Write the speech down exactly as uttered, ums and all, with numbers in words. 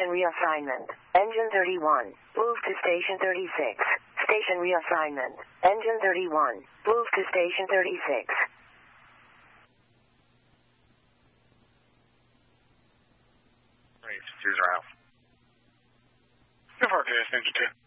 Station reassignment. Engine thirty-one. Move to Station thirty-six. Station reassignment. Engine thirty-one. Move to Station thirty-six. Right, here's our out. Go for it, Engine two.